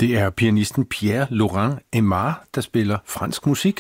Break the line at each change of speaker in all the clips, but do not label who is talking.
Det er pianisten Pierre-Laurent Aimard, der spiller fransk musik.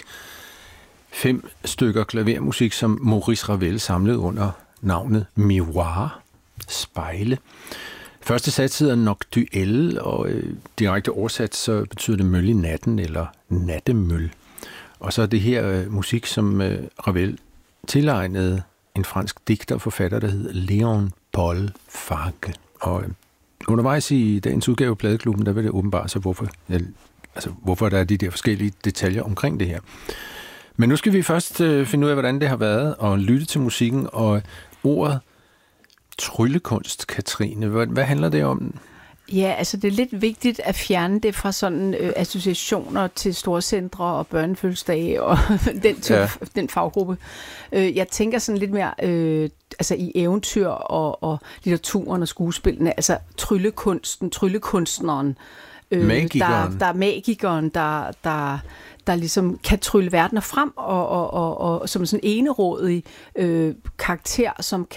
5 stykker klavermusik, som Maurice Ravel samlede under navnet Miroir, spejle. Første sats hedder Noctuelle, og direkte oversat så betyder det møl i natten eller nattemøl. Og så er det her musik, som Ravel tilegnede en fransk digter og forfatter, der hedder Léon Paul Fargue. Og undervejs i dagens udgave af Pladeklubben, der vil det åbenbart så hvorfor der er de der forskellige detaljer omkring det her. Men nu skal vi først finde ud af, hvordan det har været, og lytte til musikken, og ordet tryllekunst, Katrine. Hvad handler det om?
Ja, altså det er lidt vigtigt at fjerne det fra sådan associationer til storcentre og børnefødselsdage og den faggruppe. Jeg tænker sådan lidt mere altså i eventyr og litteraturen og skuespillene, altså tryllekunstneren.
Magikeren.
Der er magikeren, der ligesom kan trylle verdener frem, og som sådan enerådig karakter,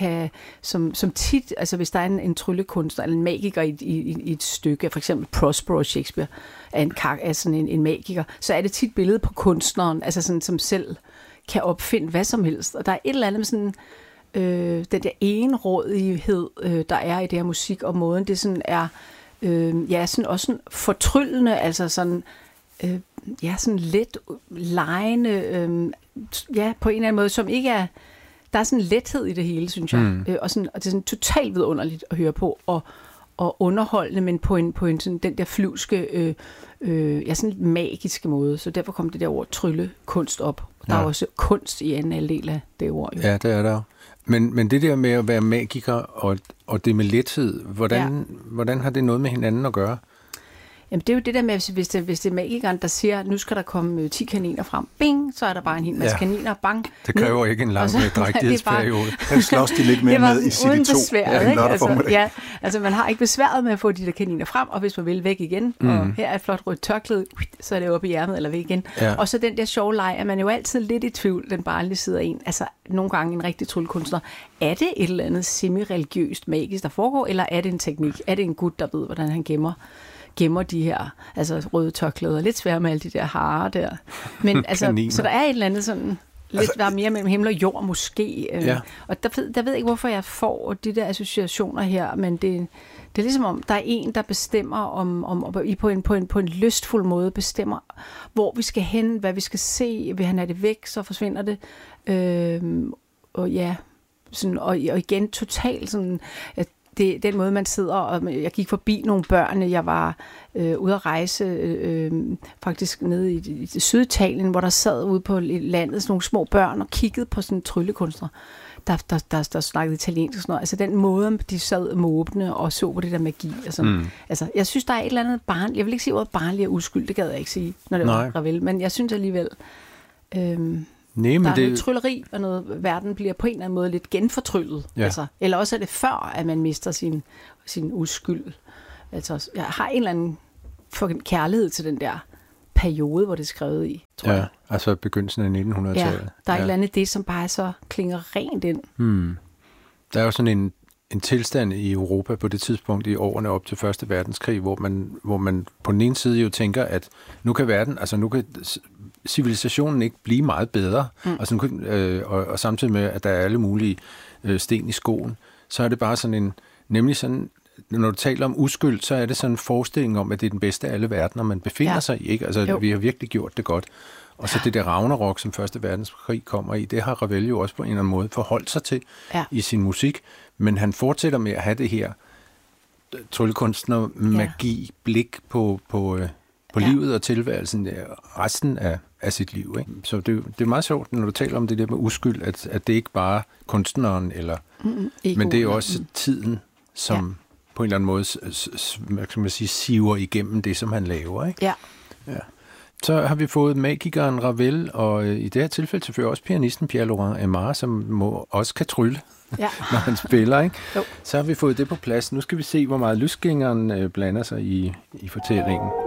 som tit, altså hvis der er en tryllekunstner eller en magiker i et stykke, for eksempel Prospero Shakespeare er sådan en magiker, så er det tit billedet på kunstneren, altså sådan, som selv kan opfinde hvad som helst. Og der er et eller andet med sådan den der enerådighed, der er i det her musik, og måden det sådan er sådan også sådan fortryllende, altså sådan sådan let legende, på en eller anden måde, som ikke er, der er sådan en lethed i det hele, synes jeg, og det er sådan totalt vidunderligt at høre på, og underholdende, men på en sådan den der flyvske, sådan magiske måde, så derfor kom det der ord tryllekunst op. Der er også kunst i anden halvdel af det ord. Jo.
Ja, det er der. Men det der med at være magiker, og det med lethed, hvordan har det noget med hinanden at gøre?
Jamen det er jo det der med, hvis det er magikeren, der siger, nu skal der komme 10 kaniner frem, bing, så er der bare en hel masse kaniner, bang.
Det kræver ikke en lang drægtighedsperiode. Den slås de lidt mere med i CD2.
Altså man har ikke besværet med at få de der kaniner frem, og hvis man vil væk igen, og her er et flot rødt tørklæde, så er det oppe i ærmet eller væk igen. Ja. Og så den der sjove leg, er man jo altid lidt i tvivl, den barnlige side af en. Altså nogle gange en rigtig tryllekunstner. Er det et eller andet semi-religiøst, magisk, der foregår, eller er det en teknik? Er det en gut, der ved, hvordan han gemmer de her røde tørklæder. Lidt svære med alle de der harer der. Men så der er et eller andet sådan lidt der er mere mellem himmel og jord måske. Og der ved jeg ikke, hvorfor jeg får de der associationer her, men det er ligesom om, der er en, der bestemmer på en lystfuld måde bestemmer, hvor vi skal hen, hvad vi skal se. Vil han have det væk, så forsvinder det. Og igen totalt sådan, det er den måde, man sidder, og jeg gik forbi nogle børn, jeg var ude at rejse faktisk nede i Syditalien, hvor der sad ude på landet sådan nogle små børn og kiggede på sådan en tryllekunstner, der snakkede italiensk og sådan noget. Altså den måde, de sad måbne og så på det der magi. Og sådan. Altså, jeg synes, der er et eller andet jeg vil ikke sige ordet barnlig og uskyld, det gad jeg ikke sige, når det var Ravel, men jeg synes alligevel, der er noget trylleri, og noget verden bliver på en eller anden måde lidt genfortryllet. Ja. Altså, eller også er det før, at man mister sin uskyld. Altså, jeg har en eller anden kærlighed til den der periode, hvor det er skrevet i, tror jeg.
Altså begyndelsen af 1900-tallet.
Ja, der er et eller andet det, som bare så klinger rent ind.
Der er jo sådan en tilstand i Europa på det tidspunkt i årene op til Første Verdenskrig, hvor man på den ene side jo tænker, at nu kan civilisationen ikke blive meget bedre, og samtidig med, at der er alle mulige sten i skoen, så er det bare sådan når du taler om uskyld, så er det sådan en forestilling om, at det er den bedste af alle verdener, man befinder sig i, ikke? Altså, vi har virkelig gjort det godt. Og så det der Ragnarok, som Første Verdenskrig kommer i, det har Ravel jo også på en eller anden måde forholdt sig til i sin musik, men han fortsætter med at have det her tryllekunstner magi blik på livet og tilværelsen resten af sit liv. Ikke? Så det er meget sjovt, når du taler om det der med uskyld, at det ikke bare kunstneren, men det er også tiden, som på en eller anden måde siver igennem det, som han laver. Ikke?
Ja.
Så har vi fået magikeren Ravel, og i det her tilfælde selvfølgelig også pianisten Pierre-Laurent Aimard, som også kan trylle, når han spiller. Ikke? Så har vi fået det på plads. Nu skal vi se, hvor meget lysgængeren blander sig i fortællingen.